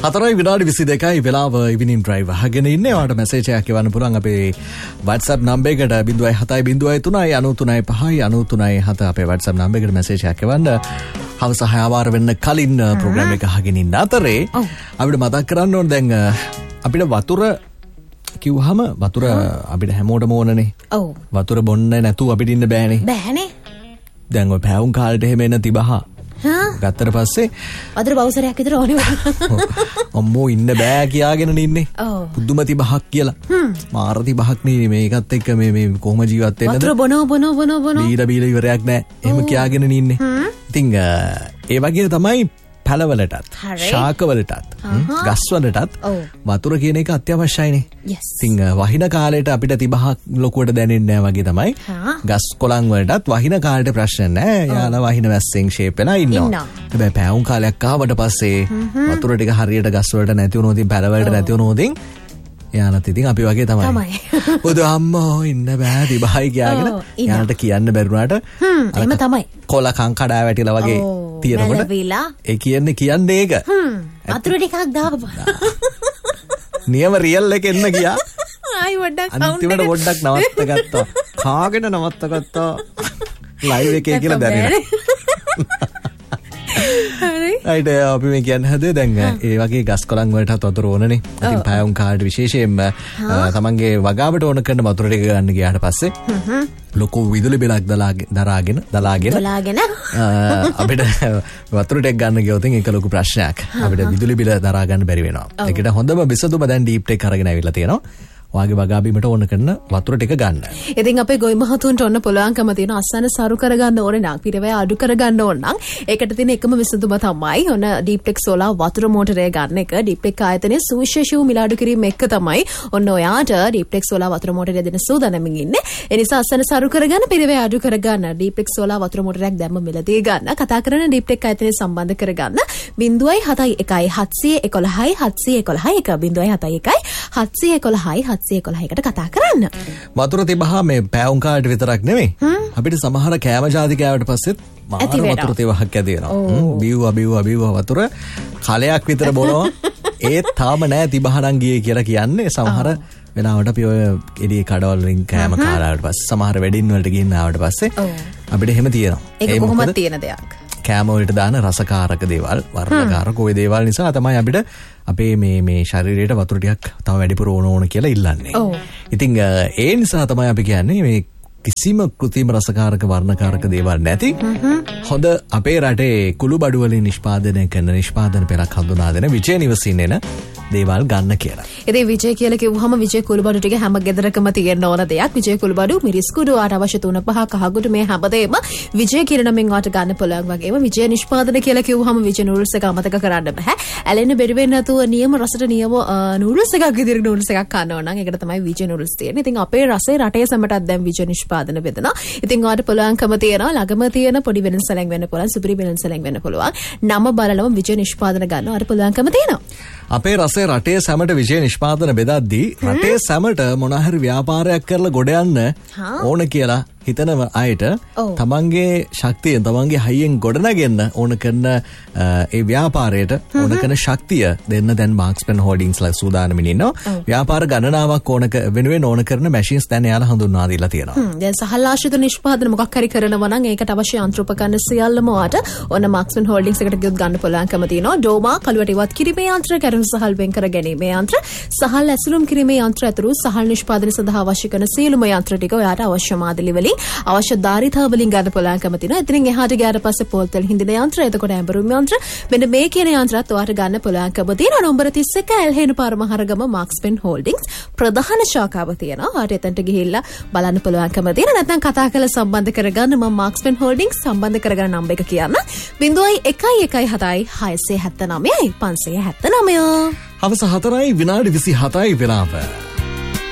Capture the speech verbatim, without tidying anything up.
හතරයි විනාඩි විසිදෙකයි වෙලාව ඉවිනින් ඩ්‍රයිව් අහගෙන ඉන්නේ. ඔයාලට මැසේජ් එකක් එවන්න පුළුවන් අපේ WhatsApp නම්බර් එකට ज़ीरो सात ज़ीरो दो तीन नौ तीन पाँच नौ तीन सात අපේ WhatsApp නම්බර් එකට මැසේජ් එකක් එවන්න. හවස හය වාර වෙන්න කලින් ප්‍රෝග්‍රෑම් එක අහගෙන ඉන්න අතරේ අපිට මතක් කරන්න ඕන දැන් අපිට වතුර කිව්වහම වතුර අපිට හැමෝටම ඕනනේ. ඔව්. වතුර බොන්න නැතුව අපිට ඉන්න බෑනේ. බෑනේ. දැන් ඔය පැවුම් කාලේට එහෙම එන තිබහ. හා ගත්තට පස්සේ වතුර බවුසරයක් විතර ඕනේ වුණා. අම්මෝ ඉන්න බෑ කියාගෙන ඉන්නේ. ඔව්. පුදුම තිබහක් කියලා. හ්ම්. මාර තිබහක් නේ මේකත් එක්ක මේ මේ කොහොම ජීවත් වෙන්නද? වතුර බොනෝ බොනෝ බොනෝ බොනෝ. බීලා බීලා ඉවරයක් නෑ. එහෙම කියාගෙන ඉන්නේ. ඉතින් ඒ වගේ තමයි පැලවලටත් ශාකවලටත් ගස්වලටත් වතුර කියන එක අත්‍යවශ්‍යයිනේ. ඉතින් වහින කාලේට අපිට තිබහක් ලොකුවට දැනෙන්නේ නැහැ වගේ තමයි ගස් කොළන් වලටත් වහින කාලේට ප්‍රශ්න නැහැ. යාලා වහින වැස්සෙන් ෂේප් වෙලා ඉන්නවා. හැබැයි පැවුම් කාලයක් ආවට පස්සේ වතුර ටික හරියට ගස් වලට නැති වුණොත් ඉතින් පැලවලට නැති වුණොත් යානත් ඉතින් අපි වගේ තමයි. පොදු අම්මෝ ඉන්න බෑ තිබහයි කියාගෙන යාලට කියන්න බැරුණාට එහෙම තමයි. කොළ කං කඩා වැටිලා වගේ තියෙනකොට ඒ කියන්නේ කියන්නේ ඒක. වතුර ටිකක් දාපන්. නියම රියල් එක එන්න ගියා. ආයි වඩක් අන්තිමට පොඩ්ඩක් නවත්ත ගත්තා. කාගෙන නවත්ත ගත්තා. ලයිව් එකේ කියලා දැනෙනවා. හරිද අපි මේ කියන්නේ හදේ දැන් ඒ වගේ ගස් කොළන් වලටත් වතුර ඕනනේ. ඉතින් පැවුම් කාලේ විශේෂයෙන්ම තමන්ගේ වගාවට ඕන කරන වතුර ටික ගන්න ගියාට පස්සේ ලොකු විදුලි බිලක් දලාගෙන දරාගෙන දලාගෙන දලාගෙන අපිට වතුර ටික ගන්න ගියොත් ඒක ලොකු ප්‍රශ්නයක්. අපිට විදුලි බිල දරා ගන්න බැරි වෙනවා. ඒකට හොඳම විසඳුම දැන් ඩීප් ටෙක් අරගෙන ආවිල්ලා තියෙනවා. වාගේ වගාබීමට ඕන කරන වතුර ටික ගන්න. ඉතින් අපේ ගොවි මහතුන්ට ඔන්න පුළුවන්කම තියෙන අස්සන සරු කරගන්න ඕනේ නම් පිරවැය අඩු කරගන්න ඕන නම් ඒකට තියෙන එකම විසඳුම තමයි ඔන්න ඩීප් ටෙක් සෝලාර් වතුර මෝටරය ගන්න එක. ඩීප් ටෙක් ආයතනයේ සුවිශේෂී වූ මිලාඩු කිරීම එක තමයි ඔන්න ඔයාට ඩීප් ටෙක් සෝලාර් වතුර මෝටරය දෙන සූදානම්ින් ඉන්නේ. ඒ නිසා අස්සන සරු කරගන්න පිරවැය අඩු කරගන්න ඩීප් ටෙක් සෝලාර් වතුර මෝටරයක් දැම්ම මිලදී ගන්න. කතා කරන ඩීප් ටෙක් ආයතනයේ සම්බන්ධ කරගන්න ज़ीरो सात एक एक सात एक एक सात एक एक एक ज़ीरो सात एक एक सात एक एक सात एक एक එකට කතා කරන්න. වතුර තිබහා මේ පැවුම් කාලේට විතරක් නෙමෙයි. අපිට සමහර කෑම ජාති කෑවට පස්සෙත් මාර වතුර තිබහක් ඇති වෙනවා. බිව්වා බිව්වා බිව්වා වතුර කලයක් විතර බොනවා. ඒත් තාම නෑ තිබහනම් ගියේ කියලා කියන්නේ. සමහර වෙලාවට අපි ඔය එළිය කඩවල වලින් කෑම කාලාවට පස්සේ සමහර වෙඩින් වලට ගිහින් ආවට පස්සේ අපිට එහෙම තියෙනවා. ඒක කොහොමද තියෙන දෙයක්? කෑම වලට දාන රසකාරක දේවල් වර්ණකාරක ඔය දේවල් නිසා තමයි අපිට අපේ මේ මේ ශරීරයට වතුර ටිකක් තව වැඩිපුර ඕන ඕන කියලා ඉල්ලන්නේ. ඉතින් ඒ නිසා තමයි අපි කියන්නේ මේ කිසිම කෘත්‍රිම රසකාරක වර්ණකාරක දේවල් නැති හොඳ අපේ රටේ කුළු බඩු වලින් නිෂ්පාදනය කරන නිෂ්පාදන පෙරක් හඳුනා දෙන විජය නිවසින් එන දේවල් ගන්න කියලා. ඉතින් විජය කියලා කිව්වහම විජය කුළු බඩු ටික හැම ගෙදරකම තියෙන්න ඕන දෙයක්. විජය කුළු බඩු මිරිස් කුඩු ආට අවශ්‍ය තුන පහ කහගුඩු මේ හැමදේම විජය කියන නමින් වාට ගන්න පුළුවන් වගේම විජය නිෂ්පාදන කියලා කිව්වහම විජය නූඩල්ස් එක අමතක කරන්න බෑ. ඇලෙන්න බැරි වෙන්නේ නැතුව නියම රසට නියම නූඩල්ස් එකක් විදිහට නූඩල්ස් එකක් කන්න ඕන නම් ඒකට තමයි විජය නූඩල්ස් තියෙන්නේ. ඉතින් අපේ රසේ රටේ සමටත් දැන් විජය නිෂ්පාදන වෙදෙනවා. ඉතින් වාට පුළුවන්කම තියෙනවා ළඟම තියෙන පොඩි වෙනසලෙන් වෙන්න පුළුවන් සුපිරි වෙනසලෙන් වෙන්න පුළුවන්. නම බලලම විජය නිෂ්පාදන ගන්න වාට පුළුවන්කම තියෙනවා. අපේ රසේ රටේ සැමට විජය නිෂ්පාදන බෙදද්දී රටේ සැමට මොන හරි ව්‍යාපාරයක් කරලා ගොඩ යන්න ඕන කියලා හිතන අයට තමන්ගේ ශක්තියෙන් තමන්ගේ හයියෙන් ගොඩනගන්න ඕන කරන ඒ ව්‍යාපාරයට ඕන කරන ශක්තිය දෙන්න දැන් මාක්ස්පෙන් හෝල්ඩින්ග්ස්ලා සූදානමින් ඉන්නවා. ව්‍යාපාර ගණනාවක් ඕන වෙනුවෙන් ඕන කරන මැෂින්ස් දැන් එයාලා හඳුන්වා දීලා තියෙනවා. දැන් සහල් ආශ්‍රිත නිෂ්පාදන මොකක් හරි කරනවා නම් ඒකට අවශ්‍ය යන්ත්‍රෝපකරණ සියල්ලම වාට ඕන මාක්ස්පෙන් හෝල්ඩින්ග්ස් එකට ගියොත් ගන්න පුළුවන්කම තියෙනවා. ඩෝමා කළුවට ඉවත් කිරීමේ යන්ත්‍ර, කරුණු සහල් වෙන් කර ගැනීමේ යන්ත්‍ර, සහල් ඇසුරුම් කිරීමේ යන්ත්‍ර ඇතුළු සහල් නිෂ්පාදනය සඳහා අවශ්‍ය කරන සියලුම යන්ත්‍ර ටික ඔයාට අවශ්‍ය මාදලි වලින් අවශ්‍ය ධාරිතාව වලින් ගන්න පුළුවන්කම තියෙනවා. ඉතින් එහාට ගියාට පස්සේ පොල්තල් හිඳින යන්ත්‍ර, එතකොට ඇඹරුම් යන්ත්‍ර, මෙන්න මේ කියන යන්ත්‍රات ඔයාට ගන්න පුළුවන්කම තියෙනවා. නම්බර තිස් එක ඇල්හේන පාර මහරගම මාක්ස්පෙන් හෝල්ඩින්ග්ස් ප්‍රධාන ශාඛාව තියෙනවා. ඔයාට එතනට ගිහිල්ලා බලන්න පුළුවන්කම තියෙනවා. නැත්නම් කතා කරලා සම්බන්ධ කරගන්න මම මාක්ස්පෙන් හෝල්ඩින්ග්ස් සම්බන්ධ කරගන්න නම්බර එක කියන්න. ज़ीरो एक एक सात छह सात नौ पाँच सात नौ. හවස හතරයි විනාඩි විසිහතයි වෙලාව.